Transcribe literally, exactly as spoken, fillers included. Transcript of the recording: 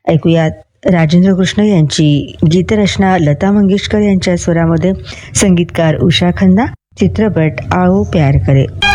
ऐकूयात राजेंद्र कृष्ण यांची गीतरचना लता मंगेशकर यांच्या स्वरामध्ये, संगीतकार उषा खन्ना, चित्रपट आओ प्यार करे.